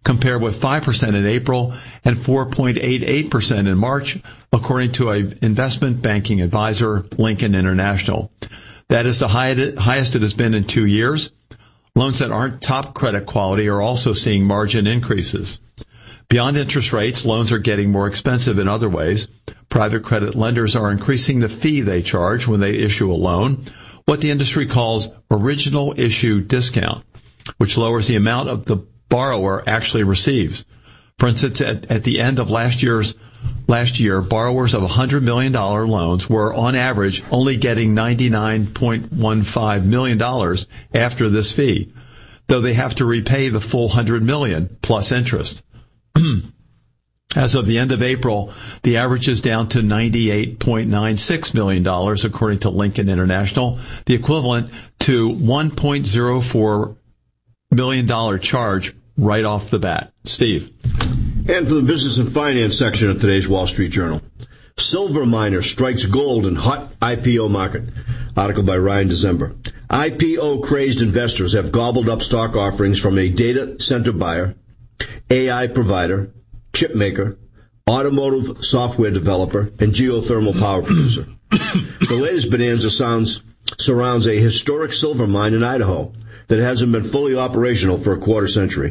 compared with 5% in April and 4.88% in March, according to an investment banking advisor, Lincoln International. That is the highest it has been in 2 years. Loans that aren't top credit quality are also seeing margin increases. Beyond interest rates, loans are getting more expensive in other ways. Private credit lenders are increasing the fee they charge when they issue a loan, what the industry calls original issue discount, which lowers the amount of the borrower actually receives. For instance, at the end of last year, borrowers of $100 million loans were, on average, only getting $99.15 million after this fee, though they have to repay the full $100 million plus interest. As of the end of April, the average is down to $98.96 million, according to Lincoln International, the equivalent to $1.04 million charge right off the bat. Steve. And for the business and finance section of today's Wall Street Journal, silver miner strikes gold in hot IPO market. Article by Ryan December. IPO-crazed investors have gobbled up stock offerings from a data center buyer, AI provider, chip maker, automotive software developer, and geothermal power producer. The latest bonanza surrounds a historic silver mine in Idaho that hasn't been fully operational for a quarter century.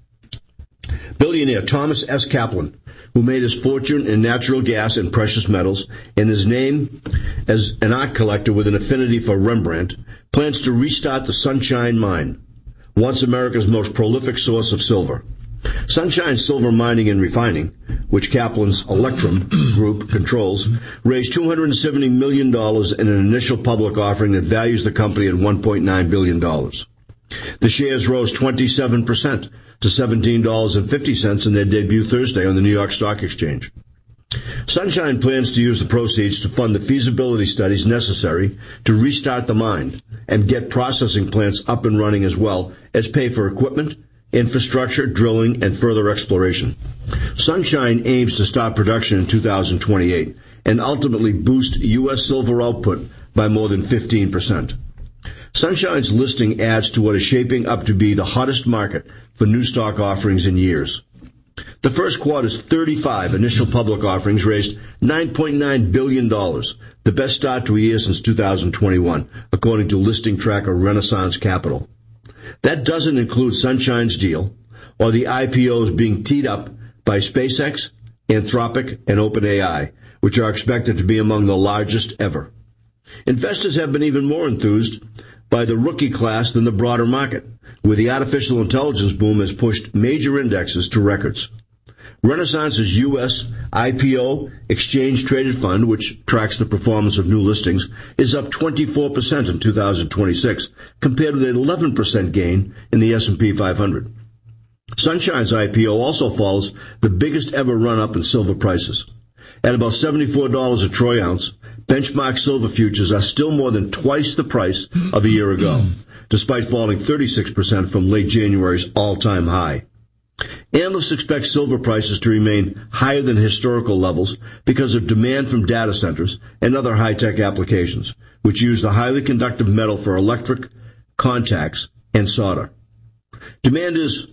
Billionaire Thomas S. Kaplan, who made his fortune in natural gas and precious metals and his name as an art collector with an affinity for Rembrandt, plans to restart the Sunshine Mine, once America's most prolific source of silver. Sunshine Silver Mining and Refining, which Kaplan's Electrum Group controls, raised $270 million in an initial public offering that values the company at $1.9 billion. The shares rose 27% to $17.50 in their debut Thursday on the New York Stock Exchange. Sunshine plans to use the proceeds to fund the feasibility studies necessary to restart the mine and get processing plants up and running, as well as pay for equipment, infrastructure, drilling, and further exploration. Sunshine aims to start production in 2028 and ultimately boost U.S. silver output by more than 15%. Sunshine's listing adds to what is shaping up to be the hottest market for new stock offerings in years. The first quarter's 35 initial public offerings raised $9.9 billion, the best start to a year since 2021, according to listing tracker Renaissance Capital. That doesn't include Sunshine's deal or the IPOs being teed up by SpaceX, Anthropic, and OpenAI, which are expected to be among the largest ever. Investors have been even more enthused by the rookie class than the broader market, where the artificial intelligence boom has pushed major indexes to records. Renaissance's U.S. IPO exchange-traded fund, which tracks the performance of new listings, is up 24% in 2026, compared with an 11% gain in the S&P 500. Sunshine's IPO also follows the biggest ever run-up in silver prices. At about $74 a troy ounce, benchmark silver futures are still more than twice the price of a year ago, despite falling 36% from late January's all-time high. Analysts expect silver prices to remain higher than historical levels because of demand from data centers and other high-tech applications, which use the highly conductive metal for electric contacts and solder. Demand is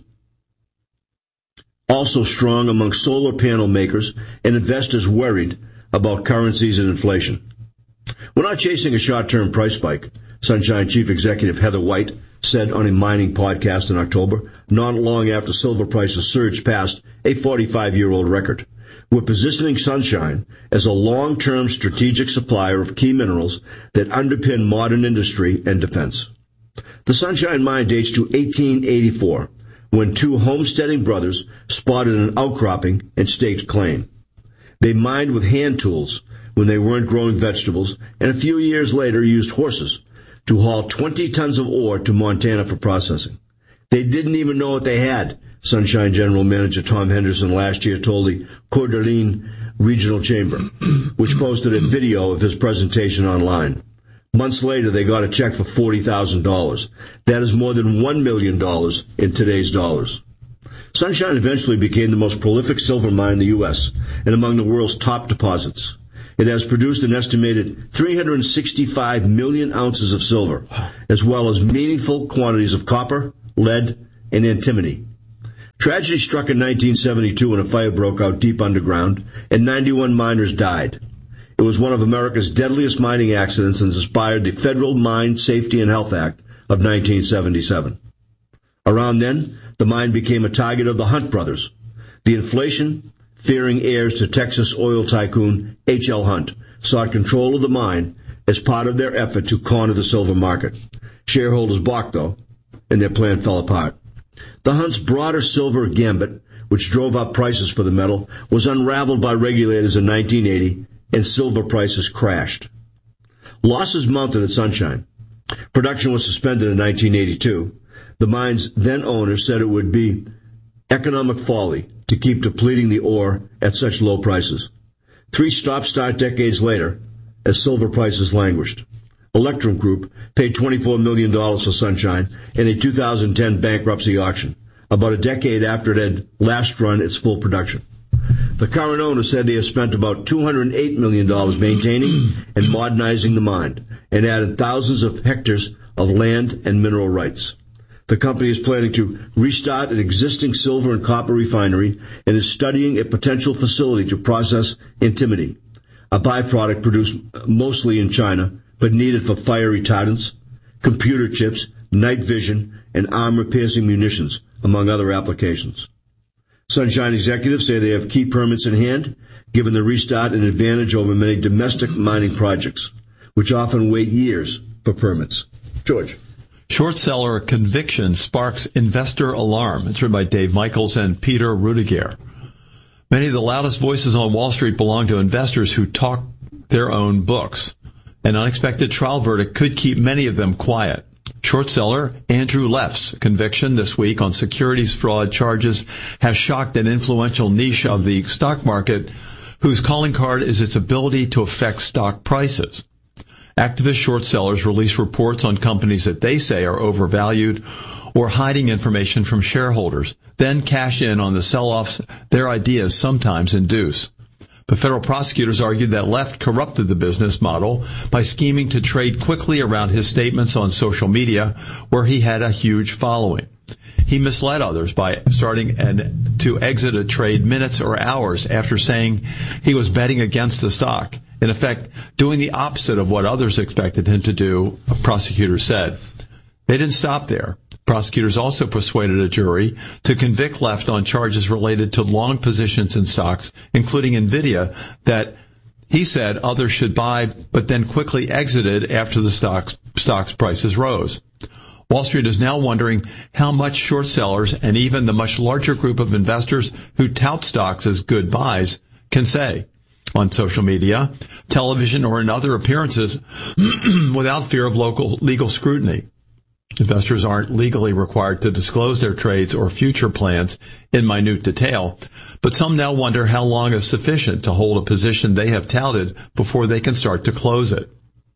also strong among solar panel makers and investors worried about currencies and inflation. We're not chasing a short-term price spike, Sunshine Chief Executive Heather White said on a mining podcast in October, not long after silver prices surged past a 45-year-old record. We're positioning Sunshine as a long-term strategic supplier of key minerals that underpin modern industry and defense. The Sunshine Mine dates to 1884, when two homesteading brothers spotted an outcropping and staked claim. They mined with hand tools when they weren't growing vegetables, and a few years later used horses to haul 20 tons of ore to Montana for processing. They didn't even know what they had, Sunshine General Manager Tom Henderson last year told the Coeur d'Alene Regional Chamber, which posted a video of his presentation online. Months later, they got a check for $40,000. That is more than $1 million in today's dollars. Sunshine eventually became the most prolific silver mine in the U.S. and among the world's top deposits. It has produced an estimated 365 million ounces of silver, as well as meaningful quantities of copper, lead, and antimony. Tragedy struck in 1972 when a fire broke out deep underground, and 91 miners died. It was one of America's deadliest mining accidents and inspired the Federal Mine Safety and Health Act of 1977. Around then, the mine became a target of the Hunt brothers, the inflation-fearing heirs to Texas oil tycoon H.L. Hunt sought control of the mine as part of their effort to corner the silver market. Shareholders balked, though, and their plan fell apart. The Hunts' broader silver gambit, which drove up prices for the metal, was unraveled by regulators in 1980, and silver prices crashed. Losses mounted at Sunshine. Production was suspended in 1982. The mine's then owner said it would be economic folly to keep depleting the ore at such low prices. 3 stop-start decades later, as silver prices languished, Electrum Group paid $24 million for Sunshine in a 2010 bankruptcy auction, about a decade after it had last run its full production. The current owner said they have spent about $208 million maintaining and modernizing the mine and added thousands of hectares of land and mineral rights. The company is planning to restart an existing silver and copper refinery and is studying a potential facility to process antimony, a byproduct produced mostly in China, but needed for fire retardants, computer chips, night vision, and armor-piercing munitions, among other applications. Sunshine executives say they have key permits in hand, giving the restart an advantage over many domestic mining projects, which often wait years for permits. George. Short seller conviction sparks investor alarm. It's written by Dave Michaels and Peter Rudiger. Many of the loudest voices on Wall Street belong to investors who talk their own books. An unexpected trial verdict could keep many of them quiet. Short seller Andrew Leff's conviction this week on securities fraud charges has shocked an influential niche of the stock market whose calling card is its ability to affect stock prices. Activist short sellers release reports on companies that they say are overvalued or hiding information from shareholders, then cash in on the sell-offs their ideas sometimes induce. But federal prosecutors argued that Leff corrupted the business model by scheming to trade quickly around his statements on social media, where he had a huge following. He misled others by starting to exit a trade minutes or hours after saying he was betting against the stock. In effect, doing the opposite of what others expected him to do, prosecutors said. They didn't stop there. Prosecutors also persuaded a jury to convict Leff on charges related to long positions in stocks, including NVIDIA, that he said others should buy, but then quickly exited after the stock's prices rose. Wall Street is now wondering how much short sellers and even the much larger group of investors who tout stocks as good buys can say on social media, television, or in other appearances without fear of local legal scrutiny. Investors aren't legally required to disclose their trades or future plans in minute detail, but some now wonder how long is sufficient to hold a position they have touted before they can start to close it.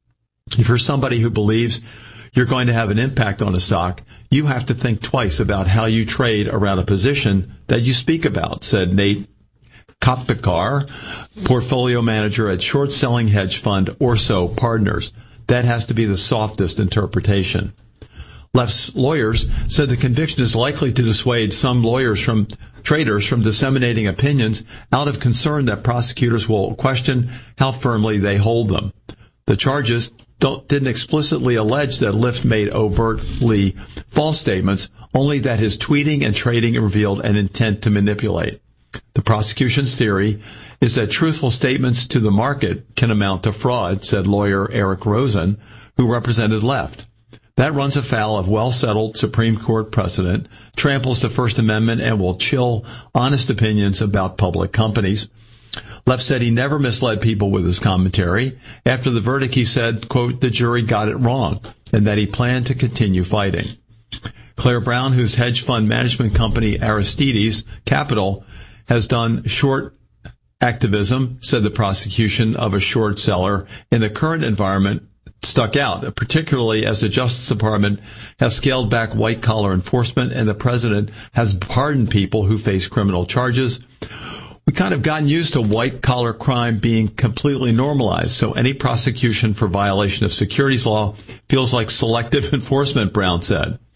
If you're somebody who believes you're going to have an impact on a stock, you have to think twice about how you trade around a position that you speak about, said Nate Kopikar, portfolio manager at short-selling hedge fund Orso Partners. That has to be the softest interpretation. Leff's lawyers said the conviction is likely to dissuade some traders from disseminating opinions out of concern that prosecutors will question how firmly they hold them. The charges didn't explicitly allege that Leff made overtly false statements, only that his tweeting and trading revealed an intent to manipulate. The prosecution's theory is that truthful statements to the market can amount to fraud, said lawyer Eric Rosen, who represented Leff. That runs afoul of well-settled Supreme Court precedent, tramples the First Amendment, and will chill honest opinions about public companies. Leff said he never misled people with his commentary. After the verdict, he said, quote, the jury got it wrong, and that he planned to continue fighting. Claire Brown, whose hedge fund management company Aristides Capital has done short activism, said the prosecution of a short seller in the current environment stuck out, particularly as the Justice Department has scaled back white-collar enforcement and the president has pardoned people who face criminal charges. We kind of gotten used to white-collar crime being completely normalized, so any prosecution for violation of securities law feels like selective enforcement, Brown said.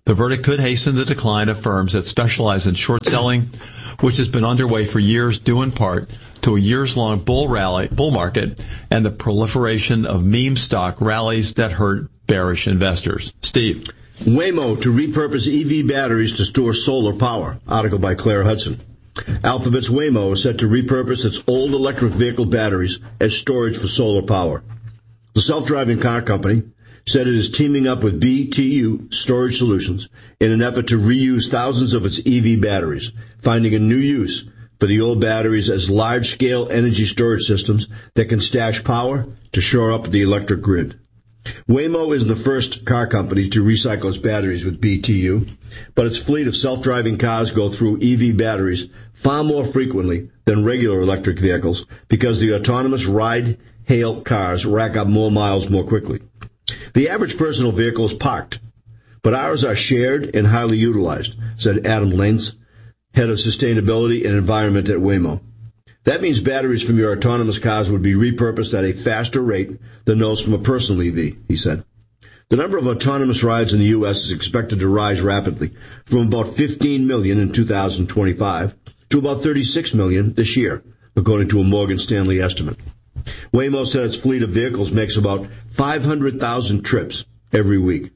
The verdict could hasten the decline of firms that specialize in short selling, which has been underway for years due in part to a years-long bull market and the proliferation of meme stock rallies that hurt bearish investors. Steve. Waymo to repurpose EV batteries to store solar power. Article by Claire Hudson. Alphabet's Waymo is set to repurpose its old electric vehicle batteries as storage for solar power. The self-driving car company said it is teaming up with BTU Storage Solutions in an effort to reuse thousands of its EV batteries, finding a new use for the old batteries as large-scale energy storage systems that can stash power to shore up the electric grid. Waymo isn't the first car company to recycle its batteries with BTU, but its fleet of self-driving cars go through EV batteries far more frequently than regular electric vehicles because the autonomous ride-hail cars rack up more miles more quickly. The average personal vehicle is parked, but ours are shared and highly utilized, said Adam Lentz, head of sustainability and environment at Waymo. That means batteries from your autonomous cars would be repurposed at a faster rate than those from a personal EV, he said. The number of autonomous rides in the U.S. is expected to rise rapidly, from about 15 million in 2025 to about 36 million this year, according to a Morgan Stanley estimate. Waymo said its fleet of vehicles makes about 500,000 trips every week.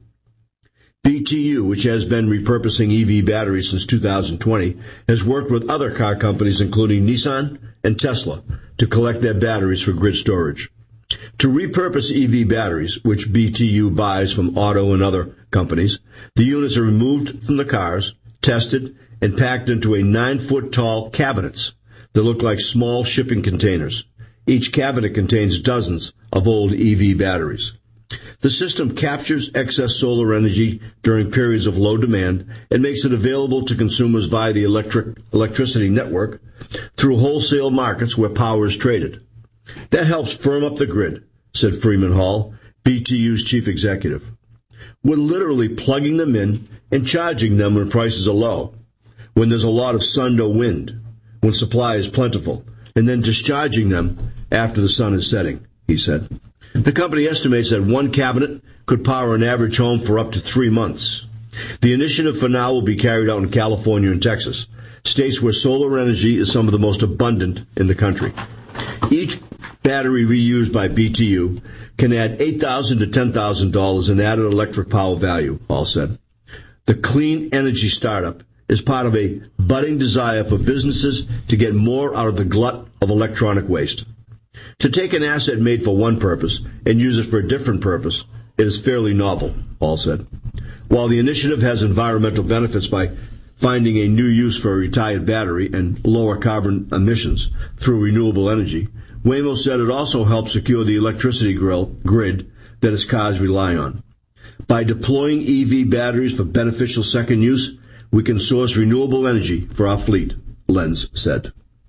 BTU, which has been repurposing EV batteries since 2020, has worked with other car companies including Nissan and Tesla to collect their batteries for grid storage. To repurpose EV batteries, which BTU buys from auto and other companies, the units are removed from the cars, tested, and packed into a 9-foot-tall cabinets that look like small shipping containers. Each cabinet contains dozens of old EV batteries. The system captures excess solar energy during periods of low demand and makes it available to consumers via the electricity network through wholesale markets where power is traded. That helps firm up the grid, said Freeman Hall, BTU's chief executive. We're literally plugging them in and charging them when prices are low, when there's a lot of sun or wind, when supply is plentiful, and then discharging them after the sun is setting, he said. The company estimates that one cabinet could power an average home for up to 3 months. The initiative for now will be carried out in California and Texas, states where solar energy is some of the most abundant in the country. Each battery reused by BTU can add $8,000 to $10,000 in added electric power value, Hall said. The clean energy startup is part of a budding desire for businesses to get more out of the glut of electronic waste. To take an asset made for one purpose and use it for a different purpose, it is fairly novel, Hall said. While the initiative has environmental benefits by finding a new use for a retired battery and lower carbon emissions through renewable energy, Waymo said it also helps secure the electricity grid that its cars rely on. By deploying EV batteries for beneficial second use, we can source renewable energy for our fleet, Lenz said.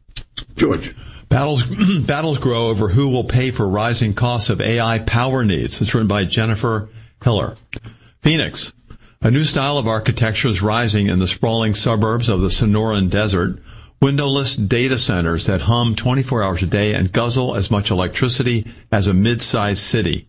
George. Battles grow over who will pay for rising costs of AI power needs. It's written by Jennifer Hiller. Phoenix. A new style of architecture is rising in the sprawling suburbs of the Sonoran Desert. Windowless data centers that hum 24 hours a day and guzzle as much electricity as a mid-sized city.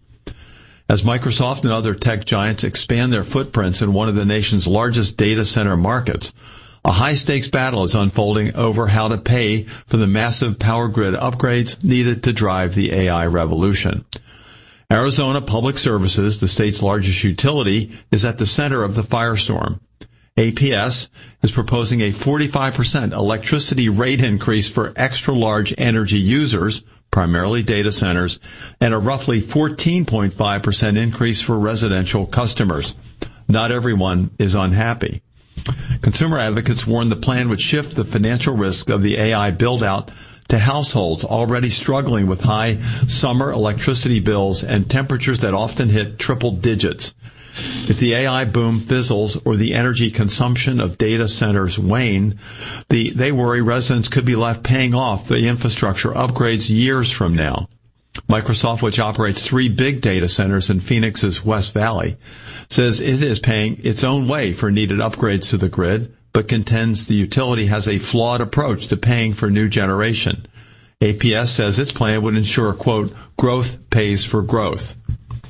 As Microsoft and other tech giants expand their footprints in one of the nation's largest data center markets, a high-stakes battle is unfolding over how to pay for the massive power grid upgrades needed to drive the AI revolution. Arizona Public Services, the state's largest utility, is at the center of the firestorm. APS is proposing a 45% electricity rate increase for extra-large energy users, primarily data centers, and a roughly 14.5% increase for residential customers. Not everyone is unhappy. Consumer advocates warn the plan would shift the financial risk of the AI build-out to households already struggling with high summer electricity bills and temperatures that often hit triple digits. If the AI boom fizzles or the energy consumption of data centers wane, they worry residents could be left paying off the infrastructure upgrades years from now. Microsoft, which operates 3 big data centers in Phoenix's West Valley, says it is paying its own way for needed upgrades to the grid, but contends the utility has a flawed approach to paying for new generation. APS says its plan would ensure, quote, growth pays for growth.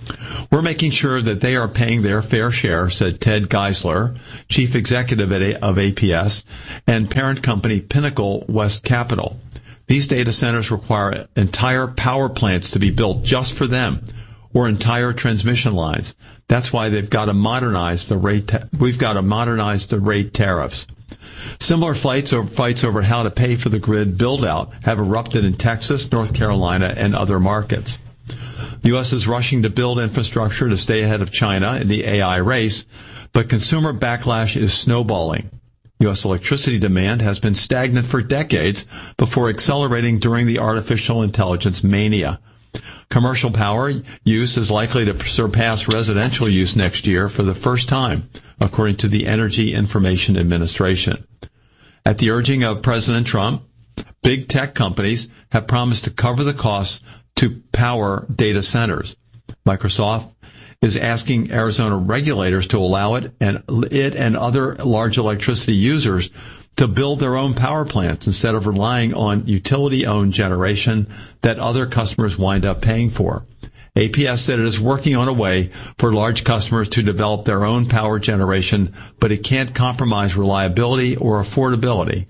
We're making sure that they are paying their fair share, said Ted Geisler, chief executive of APS and parent company Pinnacle West Capital. These data centers require entire power plants to be built just for them, or entire transmission lines. That's why they've got to modernize the rate. We've got to modernize the rate tariffs. Similar fights over how to pay for the grid build-out have erupted in Texas, North Carolina, and other markets. The U.S. is rushing to build infrastructure to stay ahead of China in the AI race, but consumer backlash is snowballing. U.S. electricity demand has been stagnant for decades before accelerating during the artificial intelligence mania. Commercial power use is likely to surpass residential use next year for the first time, according to the Energy Information Administration. At the urging of President Trump, big tech companies have promised to cover the costs to power data centers. Microsoft is asking Arizona regulators to allow it and other large electricity users to build their own power plants instead of relying on utility-owned generation that other customers wind up paying for. APS said it is working on a way for large customers to develop their own power generation, but it can't compromise reliability or affordability.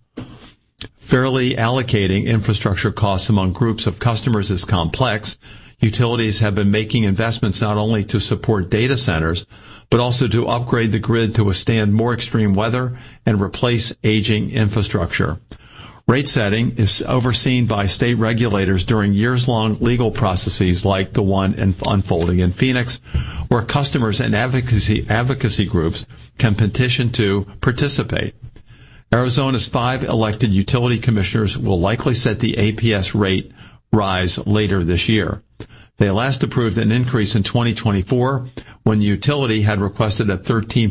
Fairly allocating infrastructure costs among groups of customers is complex. Utilities have been making investments not only to support data centers, but also to upgrade the grid to withstand more extreme weather and replace aging infrastructure. Rate setting is overseen by state regulators during years-long legal processes like the one unfolding in Phoenix, where customers and advocacy groups can petition to participate. Arizona's 5 elected utility commissioners will likely set the APS rate rise later this year. They last approved an increase in 2024 when the utility had requested a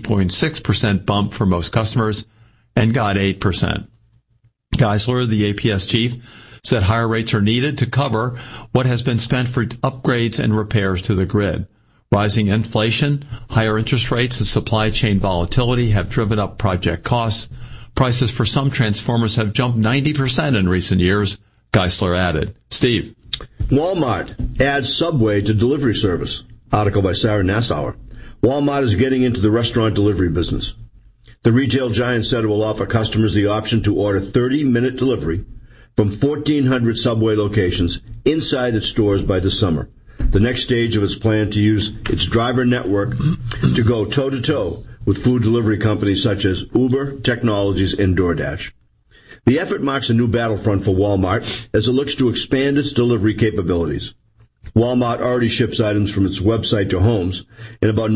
13.6% bump for most customers and got 8%. Geisler, the APS chief, said higher rates are needed to cover what has been spent for upgrades and repairs to the grid. Rising inflation, higher interest rates, and supply chain volatility have driven up project costs. Prices for some transformers have jumped 90% in recent years, Geisler added. Steve. Walmart adds Subway to delivery service. Article by Sarah Nassauer. Walmart is getting into the restaurant delivery business. The retail giant said it will offer customers the option to order 30-minute delivery from 1,400 Subway locations inside its stores by this summer. The next stage of its plan to use its driver network to go toe-to-toe with food delivery companies such as Uber Technologies and DoorDash. The effort marks a new battlefront for Walmart as it looks to expand its delivery capabilities. Walmart already ships items from its website to homes, and about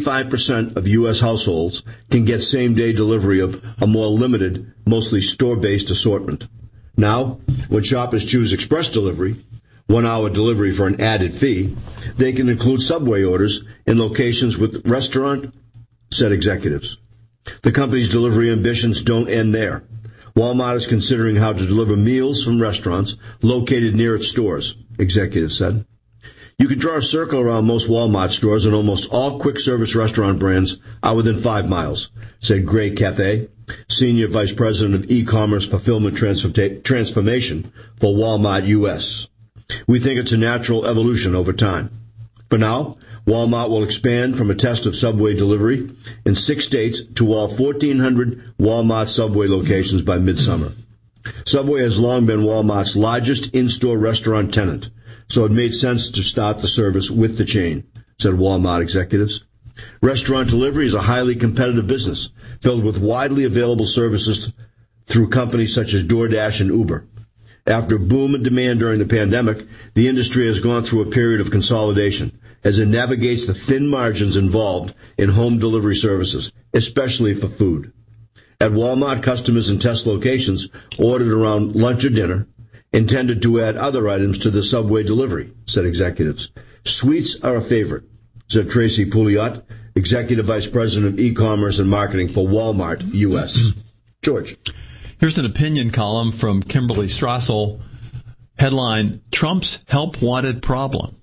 95% of U.S. households can get same-day delivery of a more limited, mostly store-based assortment. Now, when shoppers choose express delivery, 1-hour delivery for an added fee, they can include Subway orders in locations with restaurant, said executives. The company's delivery ambitions don't end there. Walmart is considering how to deliver meals from restaurants located near its stores, executives said. You could draw a circle around most Walmart stores, and almost all quick-service restaurant brands are within 5 miles, said Greg Cathay, Senior Vice President of E-Commerce Fulfillment Transformation for Walmart U.S. We think it's a natural evolution over time. For now, Walmart will expand from a test of Subway delivery in 6 states to all 1,400 Walmart Subway locations by midsummer. Subway has long been Walmart's largest in-store restaurant tenant, so it made sense to start the service with the chain, said Walmart executives. Restaurant delivery is a highly competitive business, filled with widely available services through companies such as DoorDash and Uber. After a boom in demand during the pandemic, the industry has gone through a period of consolidation as it navigates the thin margins involved in home delivery services, especially for food. At Walmart, customers in test locations ordered around lunch or dinner, intended to add other items to the Subway delivery, said executives. Sweets are a favorite, said Tracy Pouliot, Executive Vice President of E-Commerce and Marketing for Walmart U.S. George. Here's an opinion column from Kimberly Strassel. Headline, Trump's help wanted problem.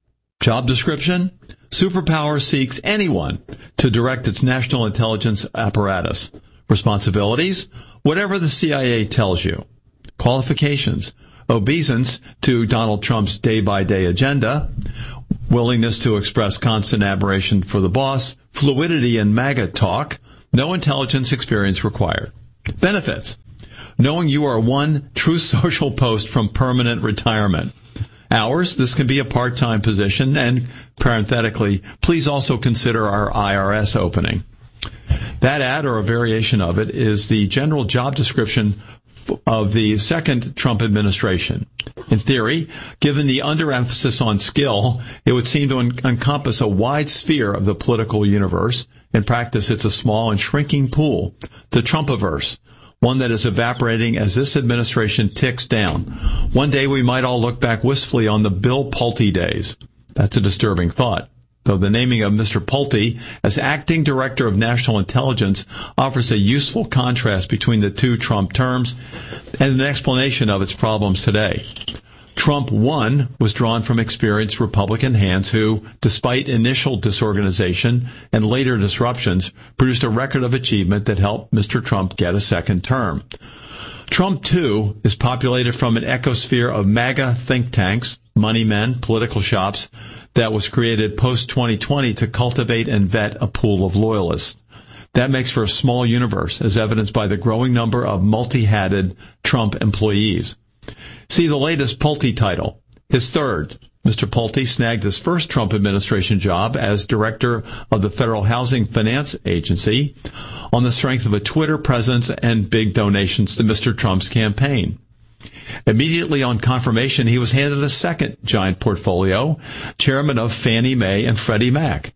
Job description, superpower seeks anyone to direct its national intelligence apparatus. Responsibilities, whatever the CIA tells you. Qualifications, obeisance to Donald Trump's day-by-day agenda. willingness to express constant admiration for the boss, fluidity in MAGA talk, no intelligence experience required. Benefits: knowing you are one true social post from permanent retirement. Hours: this can be a part-time position, and parenthetically, please also consider our IRS opening. That ad, or a variation of it, is the general job description of the second Trump administration. In theory, given the underemphasis on skill, it would seem to encompass a wide sphere of the political universe. In practice, it's a small and shrinking pool, the Trumpaverse, one that is evaporating as this administration ticks down. One day we might all look back wistfully on the Bill Pulte days. That's a disturbing thought, though the naming of Mr. Pulte as acting director of national intelligence offers a useful contrast between the two Trump terms and an explanation of its problems today. Trump 1 was drawn from experienced Republican hands who, despite initial disorganization and later disruptions, produced a record of achievement that helped Mr. Trump get a second term. Trump 2 is populated from an ecosphere of MAGA think tanks, money men, political shops, that was created post-2020 to cultivate and vet a pool of loyalists. That makes for a small universe, as evidenced by the growing number of multi-hatted Trump employees. See the latest Pulte title, his third. Mr. Pulte snagged his first Trump administration job as director of the Federal Housing Finance Agency on the strength of a Twitter presence and big donations to Mr. Trump's campaign. Immediately on confirmation, he was handed a second giant portfolio, chairman of Fannie Mae and Freddie Mac.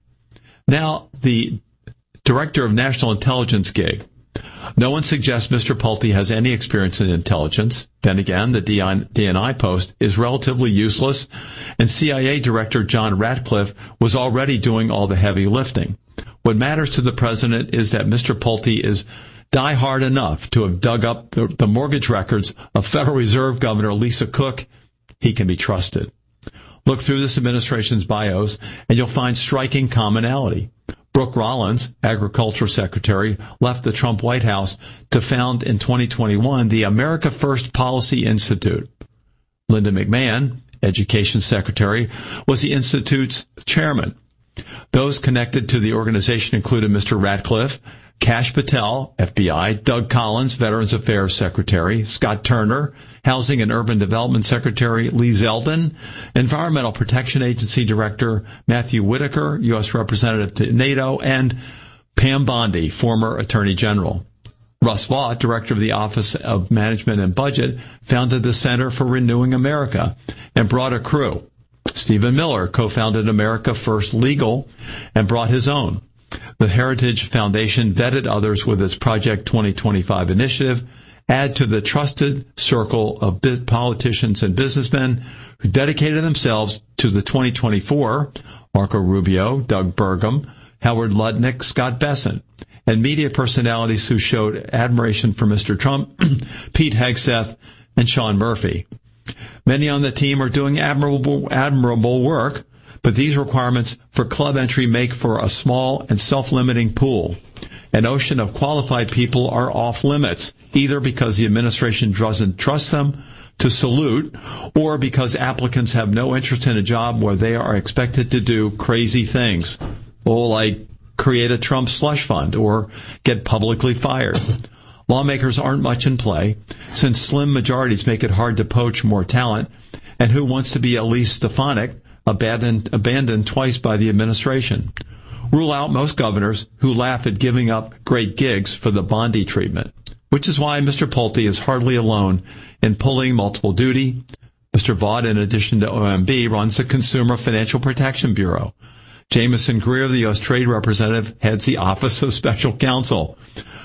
Now, the director of national intelligence gig. No one suggests Mr. Pulte has any experience in intelligence. Then again, the DNI post is relatively useless, and CIA Director John Ratcliffe was already doing all the heavy lifting. What matters to the president is that Mr. Pulte is die-hard enough to have dug up the mortgage records of Federal Reserve Governor Lisa Cook. He can be trusted. Look through this administration's bios, and you'll find striking commonality. Brooke Rollins, Agriculture Secretary, left the Trump White House to found in 2021 the America First Policy Institute. Linda McMahon, Education Secretary, was the Institute's chairman. Those connected to the organization included Mr. Ratcliffe, Kash Patel, FBI, Doug Collins, Veterans Affairs Secretary, Scott Turner, Housing and Urban Development Secretary Lee Zeldin, Environmental Protection Agency Director Matthew Whitaker, U.S. Representative to NATO, and Pam Bondi, former Attorney General. Russ Vaught, Director of the Office of Management and Budget, founded the Center for Renewing America and brought a crew. Stephen Miller co-founded America First Legal and brought his own. The Heritage Foundation vetted others with its Project 2025 initiative. Add to the trusted circle of politicians and businessmen who dedicated themselves to the 2024, Marco Rubio, Doug Burgum, Howard Lutnick, Scott Bessent, and media personalities who showed admiration for Mr. Trump, Pete Hegseth, and Sean Murphy. Many on the team are doing admirable work, but these requirements for club entry make for a small and self-limiting pool. An ocean of qualified people are off limits, either because the administration doesn't trust them to salute, or because applicants have no interest in a job where they are expected to do crazy things, or like create a Trump slush fund or get publicly fired. Lawmakers aren't much in play, since slim majorities make it hard to poach more talent, and who wants to be Elise Stefanik, abandoned twice by the administration? Rule out most governors who laugh at giving up great gigs for the Bondi treatment, which is why Mr. Pulte is hardly alone in pulling multiple duty. Mr. Vaught, in addition to OMB, runs the Consumer Financial Protection Bureau. Jameson Greer, the U.S. Trade Representative, heads the Office of Special Counsel.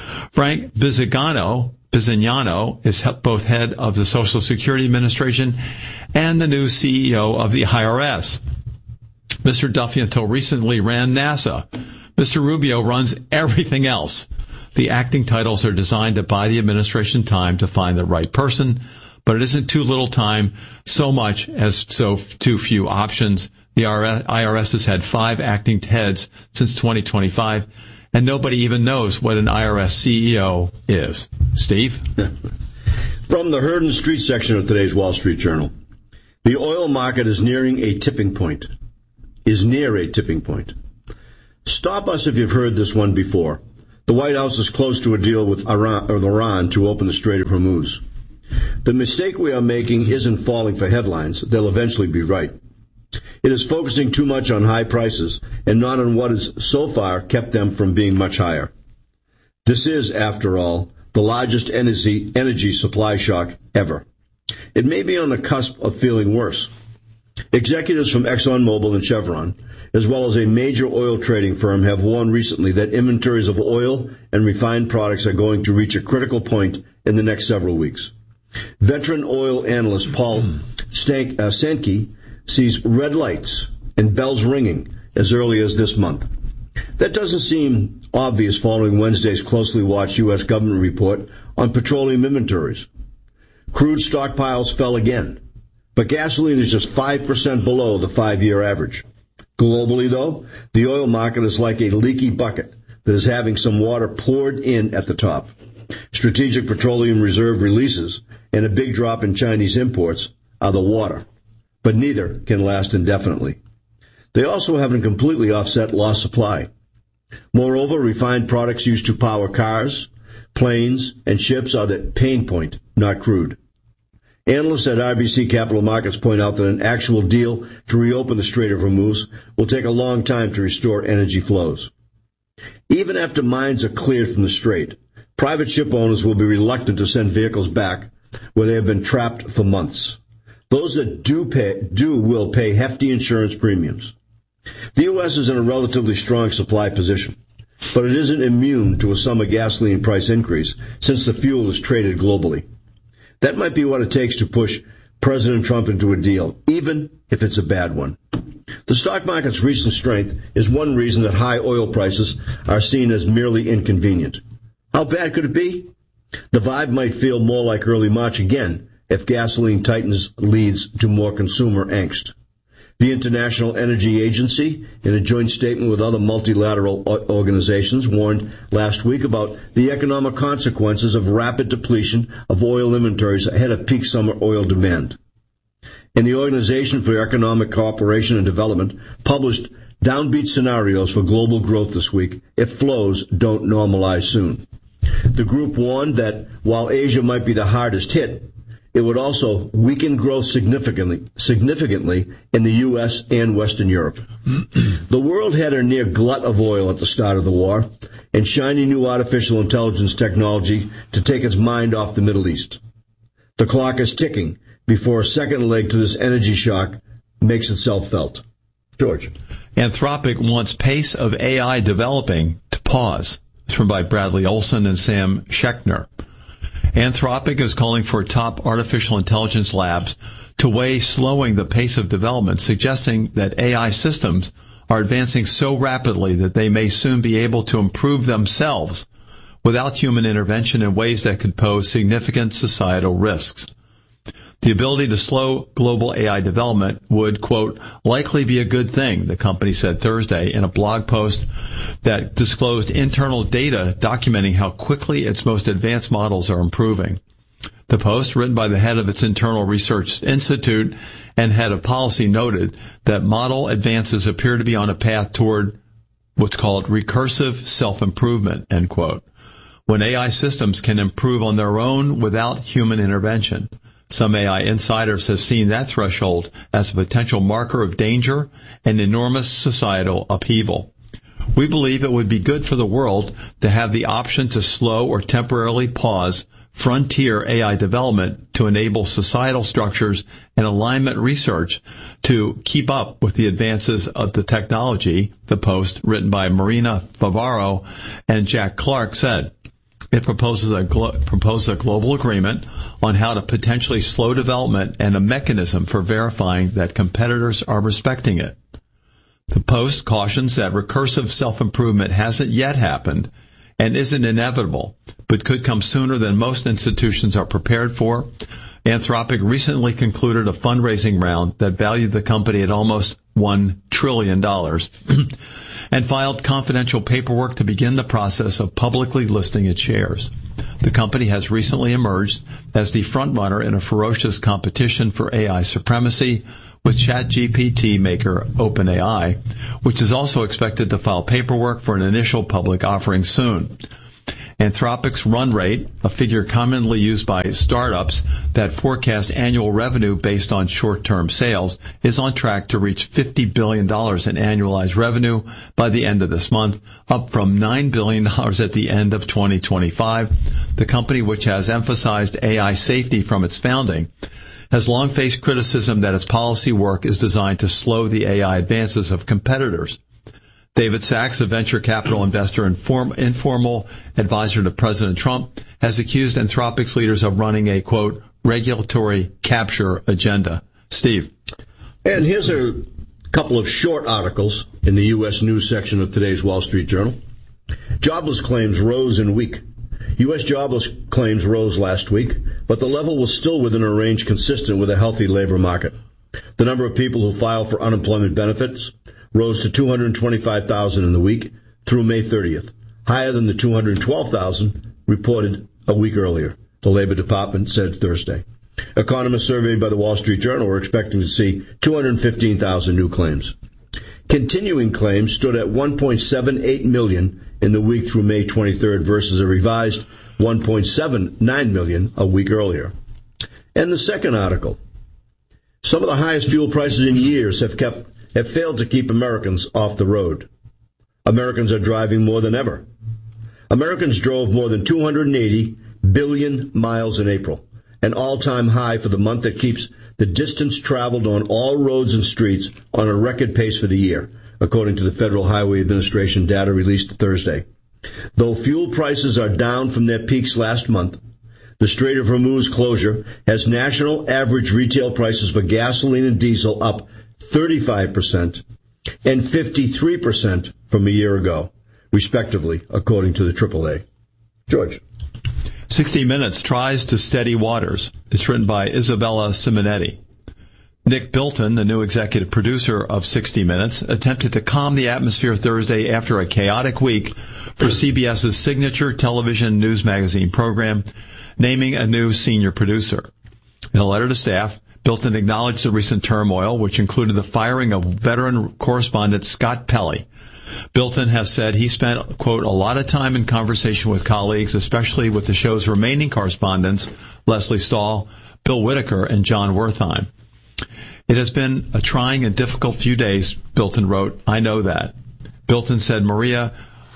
Frank Bisignano is both head of the Social Security Administration and the new CEO of the IRS. Mr. Duffy, until recently, ran NASA. Mr. Rubio runs everything else. The acting titles are designed to buy the administration time to find the right person, but it isn't too little time, so much as so too few options. The IRS has had 5 acting heads since 2025, and nobody even knows what an IRS CEO is. Steve? From the Herd and Street section of today's Wall Street Journal. The oil market is nearing a tipping point. is near a tipping point. Stop us if you've heard this one before. The White House is close to a deal with Iran to open the Strait of Hormuz. The mistake we are making isn't falling for headlines. They'll eventually be right. It is focusing too much on high prices and not on what has so far kept them from being much higher. This is, after all, the largest energy supply shock ever. It may be on the cusp of feeling worse. Executives from ExxonMobil and Chevron, as well as a major oil trading firm, have warned recently that inventories of oil and refined products are going to reach a critical point in the next several weeks. Veteran oil analyst Paul Sankey sees red lights and bells ringing as early as this month. That doesn't seem obvious following Wednesday's closely watched U.S. government report on petroleum inventories. Crude stockpiles fell again, but gasoline is just 5% below the 5-year average. Globally, though, the oil market is like a leaky bucket that is having some water poured in at the top. Strategic Petroleum Reserve releases and a big drop in Chinese imports are the water, but neither can last indefinitely. They also haven't completely offset lost supply. Moreover, refined products used to power cars, planes, and ships are the pain point, not crude. Analysts at RBC Capital Markets point out that an actual deal to reopen the Strait of Hormuz will take a long time to restore energy flows. Even after mines are cleared from the strait, private ship owners will be reluctant to send vehicles back where they have been trapped for months. Those that will pay hefty insurance premiums. The U.S. is in a relatively strong supply position, but it isn't immune to a summer gasoline price increase since the fuel is traded globally. That might be what it takes to push President Trump into a deal, even if it's a bad one. The stock market's recent strength is one reason that high oil prices are seen as merely inconvenient. How bad could it be? The vibe might feel more like early March again if gasoline tightness leads to more consumer angst. The International Energy Agency, in a joint statement with other multilateral organizations, warned last week about the economic consequences of rapid depletion of oil inventories ahead of peak summer oil demand. And the Organization for Economic Cooperation and Development published downbeat scenarios for global growth this week if flows don't normalize soon. The group warned that while Asia might be the hardest hit, it would also weaken growth significantly in the U.S. and Western Europe. The world had a near glut of oil at the start of the war and shiny new artificial intelligence technology to take its mind off the Middle East. The clock is ticking before a second leg to this energy shock makes itself felt. George. Anthropic wants pace of AI developing to pause. It's from by Bradley Olson and Sam Schechner. Anthropic is calling for top artificial intelligence labs to weigh slowing the pace of development, suggesting that AI systems are advancing so rapidly that they may soon be able to improve themselves without human intervention in ways that could pose significant societal risks. The ability to slow global AI development would, quote, likely be a good thing, the company said Thursday in a blog post that disclosed internal data documenting how quickly its most advanced models are improving. The post, written by the head of its internal research institute and head of policy, noted that model advances appear to be on a path toward what's called recursive self-improvement, end quote, when AI systems can improve on their own without human intervention. Some AI insiders have seen that threshold as a potential marker of danger and enormous societal upheaval. We believe it would be good for the world to have the option to slow or temporarily pause frontier AI development to enable societal structures and alignment research to keep up with the advances of the technology, the post, written by Marina Favaro and Jack Clark, said. It proposes a global agreement on how to potentially slow development and a mechanism for verifying that competitors are respecting it. The Post cautions that recursive self-improvement hasn't yet happened and isn't inevitable, but could come sooner than most institutions are prepared for. Anthropic recently concluded a fundraising round that valued the company at almost $1 trillion and filed confidential paperwork to begin the process of publicly listing its shares. The company has recently emerged as the frontrunner in a ferocious competition for AI supremacy with ChatGPT maker OpenAI, which is also expected to file paperwork for an initial public offering soon. Anthropic's run rate, a figure commonly used by startups that forecast annual revenue based on short-term sales, is on track to reach $50 billion in annualized revenue by the end of this month, up from $9 billion at the end of 2025. The company, which has emphasized AI safety from its founding, has long faced criticism that its policy work is designed to slow the AI advances of competitors. David Sachs, a venture capital investor and informal advisor to President Trump, has accused Anthropic's leaders of running a, quote, regulatory capture agenda. Steve. And here's a couple of short articles in the U.S. news section of today's Wall Street Journal. Jobless claims rose in week. U.S. jobless claims rose last week, but the level was still within a range consistent with a healthy labor market. The number of people who file for unemployment benefits rose to 225,000 in the week through May 30th, higher than the 212,000 reported a week earlier, the Labor Department said Thursday. Economists surveyed by the Wall Street Journal were expecting to see 215,000 new claims. Continuing claims stood at 1.78 million in the week through May 23rd versus a revised 1.79 million a week earlier. And the second article, some of the highest fuel prices in years have failed to keep Americans off the road. Americans are driving more than ever. Americans drove more than 280 billion miles in April, an all-time high for the month that keeps the distance traveled on all roads and streets on a record pace for the year, according to the Federal Highway Administration data released Thursday. Though fuel prices are down from their peaks last month, the Strait of Hormuz closure has national average retail prices for gasoline and diesel up 35% and 53% from a year ago, respectively, according to the AAA. George. 60 Minutes tries to steady waters. It's written by Isabella Simonetti. Nick Bilton, the new executive producer of 60 Minutes, attempted to calm the atmosphere Thursday after a chaotic week for CBS's signature television news magazine program, naming a new senior producer. In a letter to staff, Bilton acknowledged the recent turmoil, which included the firing of veteran correspondent Scott Pelley. Bilton has said he spent, quote, a lot of time in conversation with colleagues, especially with the show's remaining correspondents, Leslie Stahl, Bill Whitaker, and John Wertheim. It has been a trying and difficult few days, Bilton wrote. I know that. Bilton said Maria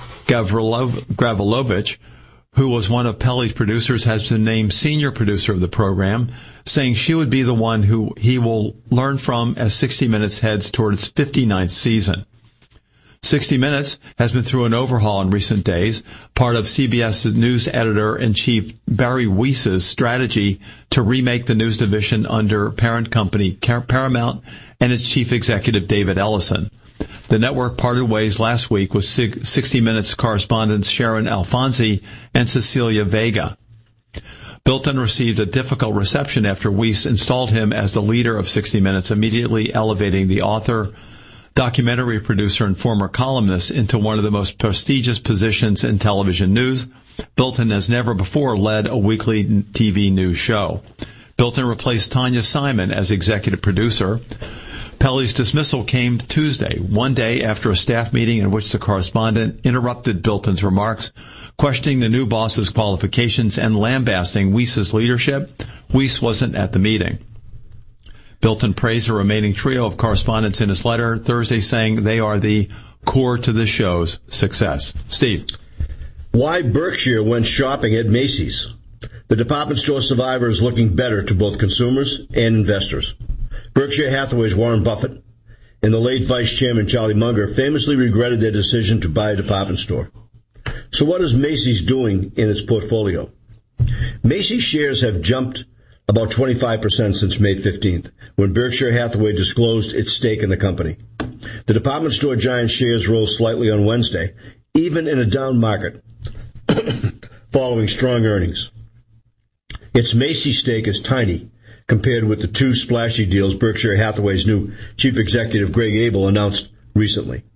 Gavrilovich, who was one of Pelley's producers, has been named senior producer of the program, saying she would be the one who he will learn from as 60 Minutes heads toward its 59th season. 60 Minutes has been through an overhaul in recent days, part of CBS News editor-in-chief Barry Weiss's strategy to remake the news division under parent company Paramount and its chief executive David Ellison. The network parted ways last week with 60 Minutes correspondents Sharon Alfonsi and Cecilia Vega. Bilton received a difficult reception after Weiss installed him as the leader of 60 Minutes, immediately elevating the author, documentary producer, and former columnist into one of the most prestigious positions in television news. Bilton has never before led a weekly TV news show. Bilton replaced Tanya Simon as executive producer. Pelley's dismissal came Tuesday, one day after a staff meeting in which the correspondent interrupted Bilton's remarks, questioning the new boss's qualifications and lambasting Weiss's leadership. Weiss wasn't at the meeting. Bilton praised the remaining trio of correspondents in his letter Thursday, saying they are the core to the show's success. Steve. Why Berkshire went shopping at Macy's. The department store survivor is looking better to both consumers and investors. Berkshire Hathaway's Warren Buffett and the late Vice Chairman Charlie Munger famously regretted their decision to buy a department store. So what is Macy's doing in its portfolio? Macy's shares have jumped about 25% since May 15th, when Berkshire Hathaway disclosed its stake in the company. The department store giant shares rose slightly on Wednesday, even in a down market, following strong earnings. Its Macy's stake is tiny compared with the two splashy deals Berkshire Hathaway's new chief executive Greg Abel announced recently.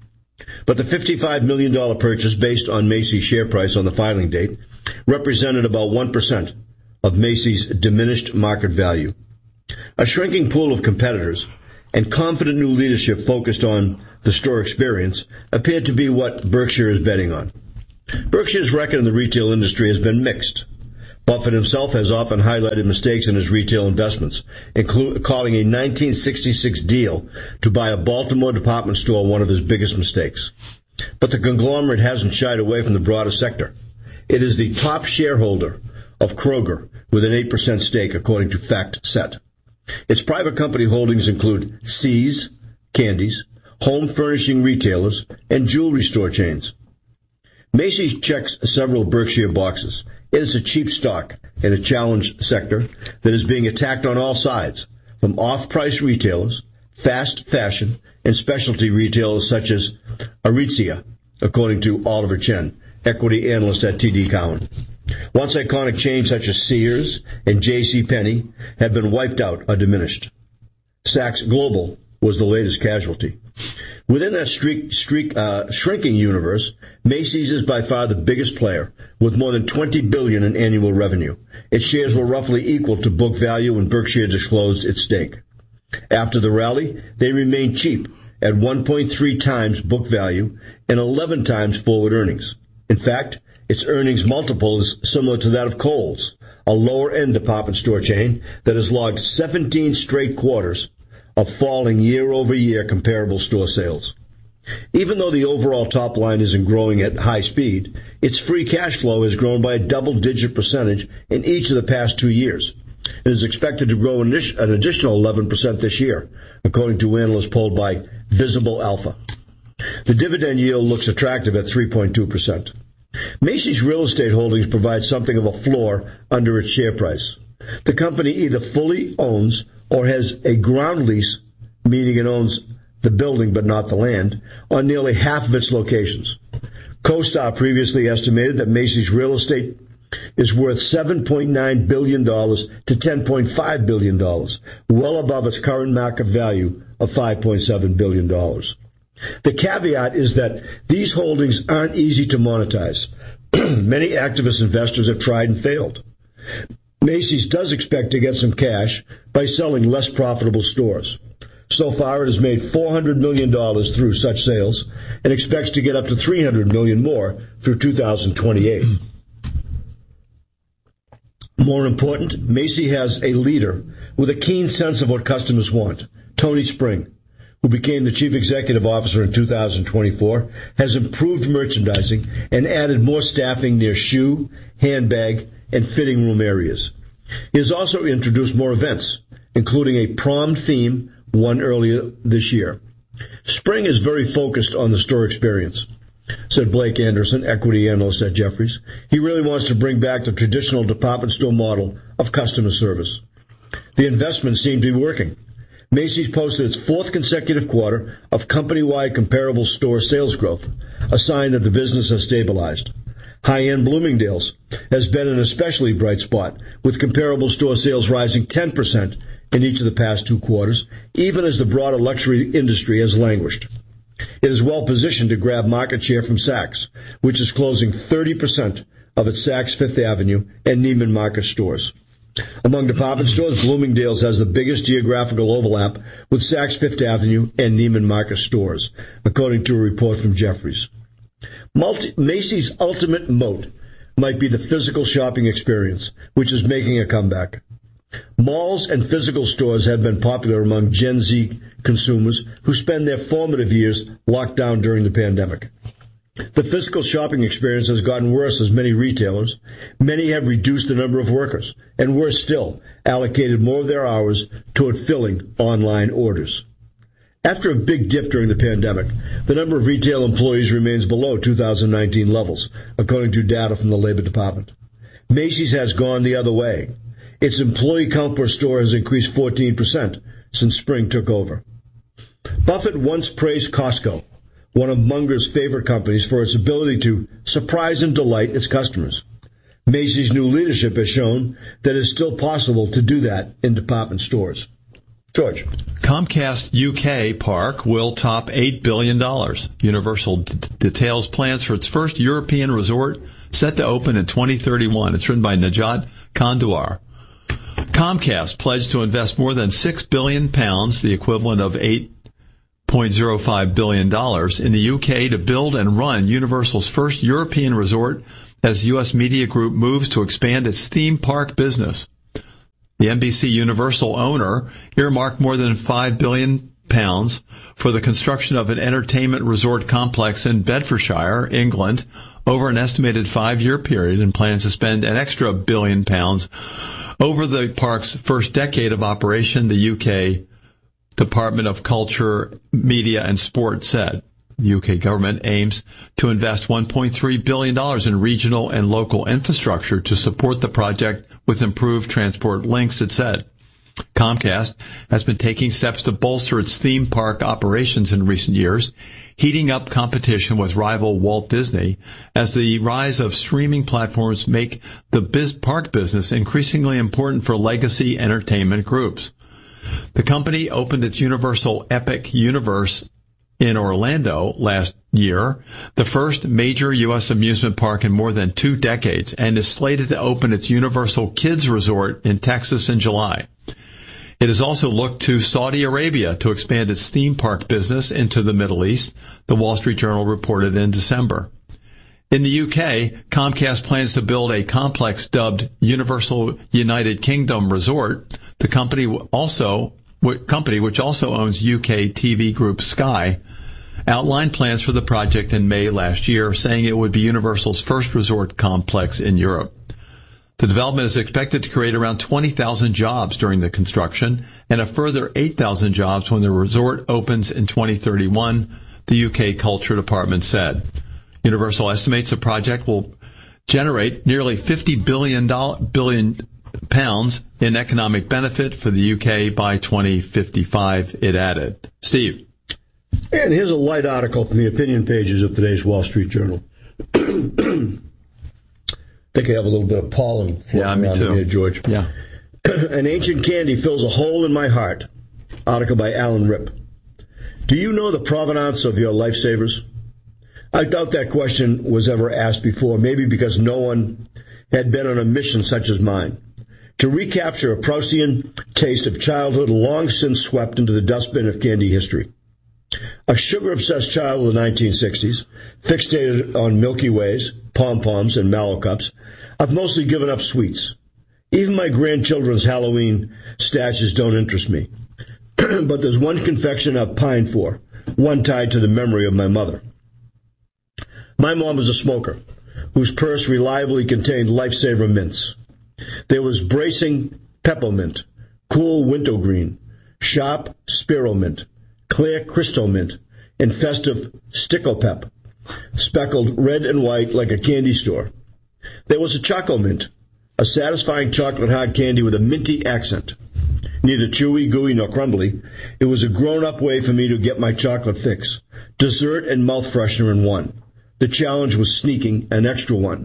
But the $55 million purchase based on Macy's share price on the filing date represented about 1% of Macy's diminished market value. A shrinking pool of competitors and confident new leadership focused on the store experience appeared to be what Berkshire is betting on. Berkshire's record in the retail industry has been mixed. Buffett himself has often highlighted mistakes in his retail investments, calling a 1966 deal to buy a Baltimore department store one of his biggest mistakes. But the conglomerate hasn't shied away from the broader sector. It is the top shareholder of Kroger with an 8% stake, according to FactSet. Its private company holdings include See's, Candies, home furnishing retailers, and jewelry store chains. Macy's checks several Berkshire boxes. It is a cheap stock in a challenged sector that is being attacked on all sides, from off-price retailers, fast fashion, and specialty retailers such as Aritzia, according to Oliver Chen, equity analyst at TD Cowen. Once iconic chains such as Sears and JCPenney have been wiped out or diminished. Saks Global was the latest casualty. Within that shrinking universe, Macy's is by far the biggest player, with more than $20 billion in annual revenue. Its shares were roughly equal to book value when Berkshire disclosed its stake. After the rally, they remained cheap at 1.3 times book value and 11 times forward earnings. In fact, its earnings multiple is similar to that of Kohl's, a lower-end department store chain that has logged 17 straight quarters of falling year-over-year comparable store sales. Even though the overall top line isn't growing at high speed, its free cash flow has grown by a double-digit percentage in each of the past 2 years. It is expected to grow an additional 11% this year, according to analysts polled by Visible Alpha. The dividend yield looks attractive at 3.2%. Macy's real estate holdings provide something of a floor under its share price. The company either fully owns or has a ground lease, meaning it owns the building but not the land, on nearly half of its locations. CoStar previously estimated that Macy's real estate is worth $7.9 billion to $10.5 billion, well above its current market value of $5.7 billion. The caveat is that these holdings aren't easy to monetize. Many activist investors have tried and failed. Macy's does expect to get some cash by selling less profitable stores. So far, it has made $400 million through such sales and expects to get up to $300 million more through 2028. More important, Macy has a leader with a keen sense of what customers want. Tony Spring, who became the chief executive officer in 2024, has improved merchandising and added more staffing near shoe, handbag, and fitting room areas. He has also introduced more events, including a prom theme, one earlier this year. Spring is very focused on the store experience, said Blake Anderson, equity analyst at Jefferies. He really wants to bring back the traditional department store model of customer service. The investment seemed to be working. Macy's posted its fourth consecutive quarter of company-wide comparable store sales growth, a sign that the business has stabilized. High-end Bloomingdale's has been an especially bright spot, with comparable store sales rising 10% in each of the past 2 quarters, even as the broader luxury industry has languished. It is well positioned to grab market share from Saks, which is closing 30% of its Saks Fifth Avenue and Neiman Marcus stores. Among department stores, Bloomingdale's has the biggest geographical overlap with Saks Fifth Avenue and Neiman Marcus stores, according to a report from Jefferies. Macy's ultimate moat might be the physical shopping experience, which is making a comeback. Malls and physical stores have been popular among Gen Z consumers who spend their formative years locked down during the pandemic. The physical shopping experience has gotten worse as many retailers. Many have reduced the number of workers, and worse still, allocated more of their hours toward filling online orders. After a big dip during the pandemic, the number of retail employees remains below 2019 levels, according to data from the Labor Department. Macy's has gone the other way. Its employee count per store has increased 14% since Spring took over. Buffett once praised Costco, one of Munger's favorite companies, for its ability to surprise and delight its customers. Macy's new leadership has shown that it's still possible to do that in department stores. George. Comcast UK Park will top $8 billion. Universal details plans for its first European resort set to open in 2031. It's written by Najat Kandawar. Comcast pledged to invest more than £6 billion, the equivalent of $8.05 billion, in the UK to build and run Universal's first European resort as US Media Group moves to expand its theme park business. The NBC Universal owner earmarked more than £5 billion for the construction of an entertainment resort complex in Bedfordshire, England, over an estimated 5-year period, and plans to spend an extra £1 billion over the park's first decade of operation, the UK Department of Culture, Media and Sport said. The UK government aims to invest $1.3 billion in regional and local infrastructure to support the project with improved transport links, it said. Comcast has been taking steps to bolster its theme park operations in recent years, heating up competition with rival Walt Disney as the rise of streaming platforms make the park business increasingly important for legacy entertainment groups. The company opened its Universal Epic Universe in Orlando last year, the first major U.S. amusement park in more than 2 decades, and is slated to open its Universal Kids Resort in Texas in July. It has also looked to Saudi Arabia to expand its theme park business into the Middle East, the Wall Street Journal reported in December. In the UK, Comcast plans to build a complex dubbed Universal United Kingdom Resort. The company which also owns UK TV group Sky, outlined plans for the project in May last year, saying it would be Universal's first resort complex in Europe. The development is expected to create around 20,000 jobs during the construction and a further 8,000 jobs when the resort opens in 2031, the UK Culture Department said. Universal estimates the project will generate nearly £50 billion in economic benefit for the UK by 2055, it added. Steve. And here's a light article from the opinion pages of today's Wall Street Journal. I think I have a little bit of pollen floating around here, George. Yeah. An ancient candy fills a hole in my heart. Article by Alan Ripp. Do you know the provenance of your lifesavers? I doubt that question was ever asked before, maybe because no one had been on a mission such as mine. To recapture a Proustian taste of childhood long since swept into the dustbin of candy history. A sugar-obsessed child of the 1960s, fixated on Milky Ways, pom-poms, and mallow cups, I've mostly given up sweets. Even my grandchildren's Halloween stashes don't interest me. But there's one confection I've pined for, one tied to the memory of my mother. My mom was a smoker, whose purse reliably contained Lifesaver mints. There was bracing peppermint, cool wintergreen, sharp spearmint, clear crystal mint, and festive stickopep, speckled red and white like a candy store. There was a choco mint, a satisfying chocolate hard candy with a minty accent. Neither chewy, gooey, nor crumbly, it was a grown-up way for me to get my chocolate fix. Dessert and mouth freshener in one. The challenge was sneaking an extra one.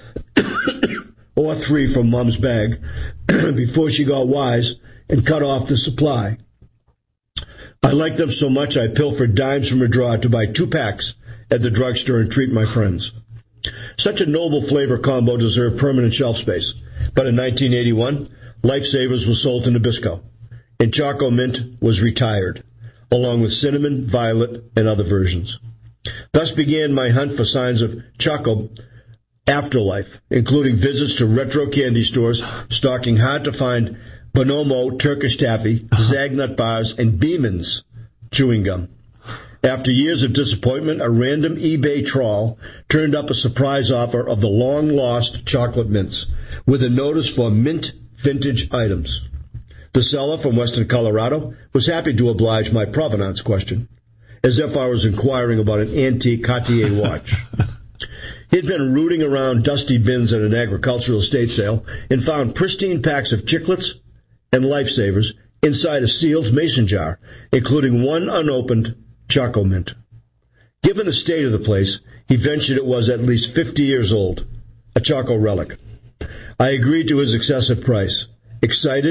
Or 3 from Mom's bag before she got wise and cut off the supply. I liked them so much I pilfered dimes from her drawer to buy 2 packs at the drugstore and treat my friends. Such a noble flavor combo deserved permanent shelf space. But in 1981, Lifesavers was sold to Nabisco, and Choco Mint was retired, along with cinnamon, violet, and other versions. Thus began my hunt for signs of Choco afterlife, including visits to retro candy stores stocking hard-to-find Bonomo Turkish taffy, Zagnut bars, and Beeman's chewing gum. After years of disappointment, a random eBay trawl turned up a surprise offer of the long-lost chocolate mints, with a notice for mint vintage items. The seller from western Colorado was happy to oblige my provenance question, as if I was inquiring about an antique Cartier watch. He'd been rooting around dusty bins at an agricultural estate sale and found pristine packs of Chiclets and Lifesavers inside a sealed mason jar, including one unopened Choco Mint. Given the state of the place, he ventured it was at least 50 years old, a Choco relic. I agreed to his excessive price. Excited,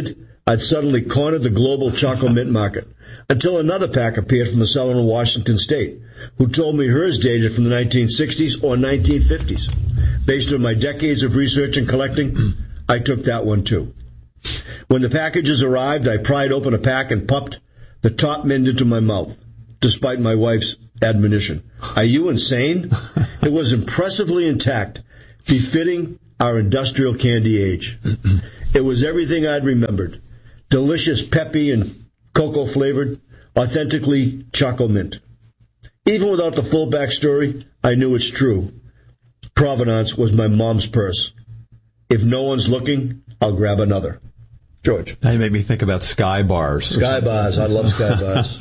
I'd suddenly cornered the global chocolate mint market, until another pack appeared from a seller in Washington State, who told me hers dated from the 1960s or 1950s. Based on my decades of research and collecting, I took that one too. When the packages arrived, I pried open a pack and popped the top mint into my mouth, despite my wife's admonition. Are you insane? It was impressively intact, befitting our industrial candy age. It was everything I'd remembered. Delicious, peppy, and cocoa-flavored, authentically choco mint. Even without the full backstory, I knew it's true. Provenance was my mom's purse. If no one's looking, I'll grab another. George. Now you make me think about Sky Bars. Sky Bars. I love Sky Bars.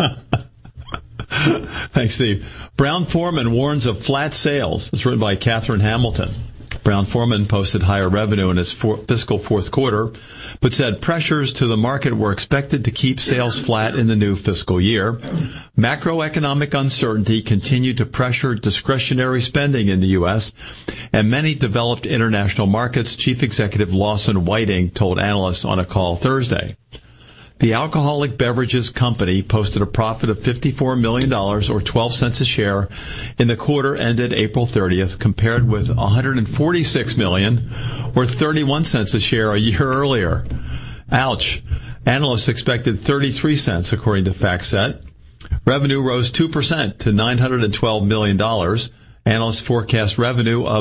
Thanks, Steve. Brown-Forman warns of flat sales. It's written by Catherine Hamilton. Brown-Forman posted higher revenue in its fiscal fourth quarter, but said pressures to the market were expected to keep sales flat in the new fiscal year. Macroeconomic uncertainty continued to pressure discretionary spending in the U.S., and many developed international markets, Chief Executive Lawson Whiting told analysts on a call Thursday. The alcoholic beverages company posted a profit of $54 million, or 12 cents a share, in the quarter ended April 30th, compared with $146 million, or 31 cents a share a year earlier. Ouch. Analysts expected 33 cents, according to FactSet. Revenue rose 2% to $912 million. Analysts forecast revenue of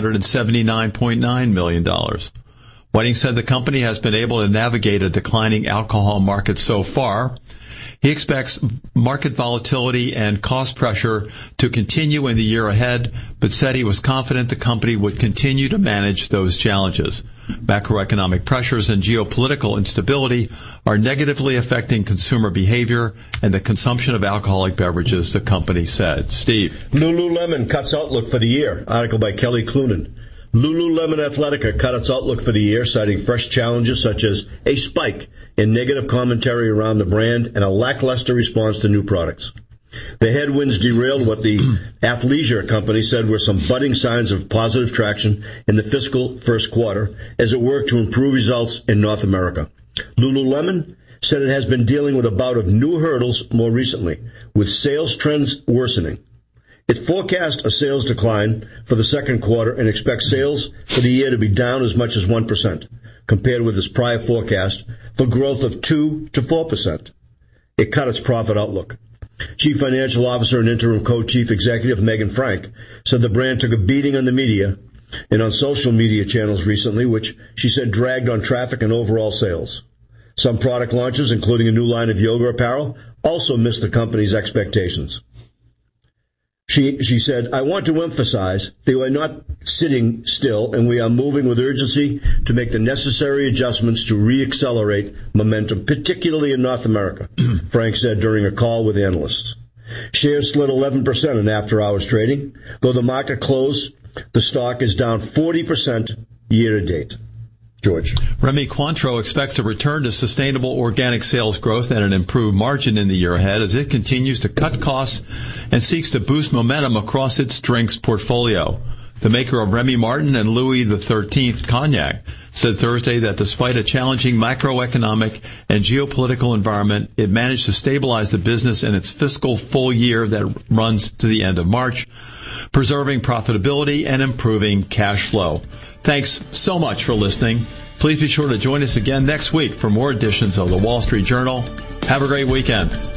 $879.9 million. Whiting said the company has been able to navigate a declining alcohol market so far. He expects market volatility and cost pressure to continue in the year ahead, but said he was confident the company would continue to manage those challenges. Macroeconomic pressures and geopolitical instability are negatively affecting consumer behavior and the consumption of alcoholic beverages, the company said. Steve. Lululemon cuts outlook for the year. Article by Kelly Clunan. Lululemon Athletica cut its outlook for the year, citing fresh challenges such as a spike in negative commentary around the brand and a lackluster response to new products. The headwinds derailed what the athleisure company said were some budding signs of positive traction in the fiscal first quarter as it worked to improve results in North America. Lululemon said it has been dealing with a bout of new hurdles more recently, with sales trends worsening. It forecast a sales decline for the second quarter and expects sales for the year to be down as much as 1%, compared with its prior forecast for growth of 2 to 4%. It cut its profit outlook. Chief Financial Officer and Interim Co-Chief Executive Megan Frank said the brand took a beating on the media and on social media channels recently, which she said dragged on traffic and overall sales. Some product launches, including a new line of yoga apparel, also missed the company's expectations. She said, I want to emphasize that we are not sitting still and we are moving with urgency to make the necessary adjustments to re-accelerate momentum, particularly in North America, Frank said during a call with analysts. Shares slid 11% in after-hours trading. Though the market closed, the stock is down 40% year-to-date. George. Remy Cointreau expects a return to sustainable organic sales growth and an improved margin in the year ahead as it continues to cut costs and seeks to boost momentum across its drinks portfolio. The maker of Remy Martin and Louis XIII Cognac said Thursday that despite a challenging macroeconomic and geopolitical environment, it managed to stabilize the business in its fiscal full year that runs to the end of March, preserving profitability and improving cash flow. Thanks so much for listening. Please be sure to join us again next week for more editions of the Wall Street Journal. Have a great weekend.